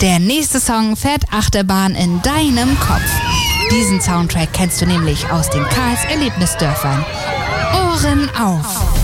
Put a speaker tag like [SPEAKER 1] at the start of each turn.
[SPEAKER 1] Der nächste Song fährt Achterbahn in deinem Kopf. Diesen Soundtrack kennst du nämlich aus den Karls Erlebnisdörfern. Ohren auf!